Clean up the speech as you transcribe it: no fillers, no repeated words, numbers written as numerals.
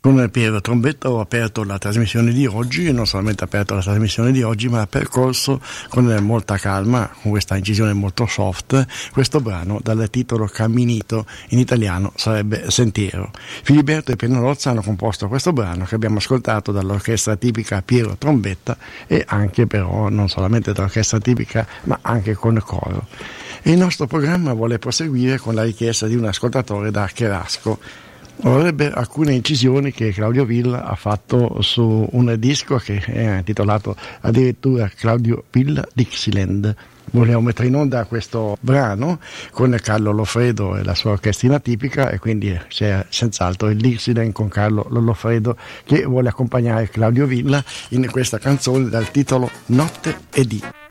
Con Piero Trombetta ho aperto la trasmissione di oggi, e non solamente aperto la trasmissione di oggi, ma ha percorso con molta calma, con questa incisione molto soft, questo brano dal titolo Camminito, in italiano sarebbe Sentiero. Filiberto e Penolozza hanno composto questo brano che abbiamo ascoltato dall'orchestra tipica Piero Trombetta, e anche però non solamente dall'orchestra tipica ma anche con coro. E il nostro programma vuole proseguire con la richiesta di un ascoltatore da Cherasco. Vorrebbe alcune incisioni che Claudio Villa ha fatto su un disco che è intitolato addirittura Claudio Villa Dixieland. Vogliamo mettere in onda questo brano con Carlo Loffredo e la sua orchestrina tipica, e quindi c'è senz'altro il Dixieland con Carlo Loffredo che vuole accompagnare Claudio Villa in questa canzone dal titolo Notte e Dì.